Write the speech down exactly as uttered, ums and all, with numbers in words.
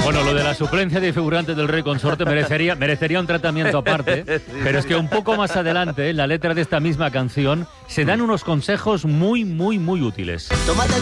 Bueno, lo de la suplencia de figurantes del Rey Consorte merecería, merecería un tratamiento aparte, pero es que un poco más adelante, en la letra de esta misma canción, se dan unos consejos muy, muy, muy útiles.